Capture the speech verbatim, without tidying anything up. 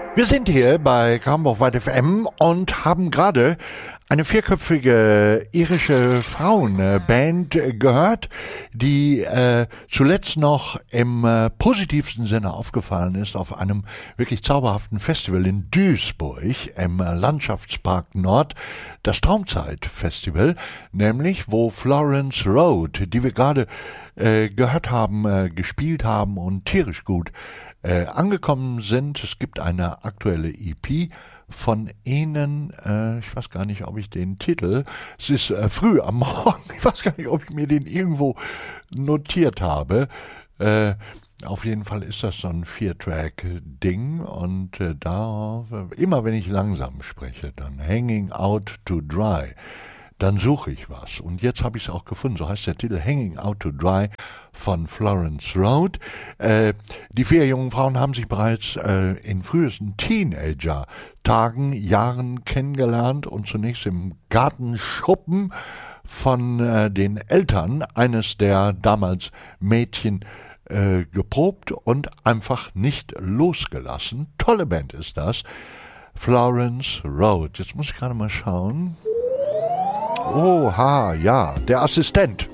Wir sind hier bei Hamburg-Weit F M und haben gerade eine vierköpfige irische Frauenband gehört, die äh, zuletzt noch im äh, positivsten Sinne aufgefallen ist auf einem wirklich zauberhaften Festival in Duisburg im äh, Landschaftspark Nord, das Traumzeit-Festival, nämlich wo Florence Road, die wir gerade äh, gehört haben, äh, gespielt haben und tierisch gut Äh, angekommen sind. Es gibt eine aktuelle E P von ihnen, äh, ich weiß gar nicht, ob ich den Titel, es ist äh, früh am Morgen, ich weiß gar nicht, ob ich mir den irgendwo notiert habe. Äh, auf jeden Fall ist das so ein Vier-Track-Ding und äh, da, immer wenn ich langsam spreche, dann Hanging Out to Dry, dann suche ich was. Und jetzt habe ich es auch gefunden, so heißt der Titel, Hanging Out to Dry von Florence Road. Äh, die vier jungen Frauen haben sich bereits äh, in frühesten Teenager-Tagen, Jahren kennengelernt und zunächst im Gartenschuppen von äh, den Eltern eines der damals Mädchen äh, geprobt und einfach nicht losgelassen. Tolle Band ist das. Florence Road. Jetzt muss ich gerade mal schauen. Oha, ja, der Assistent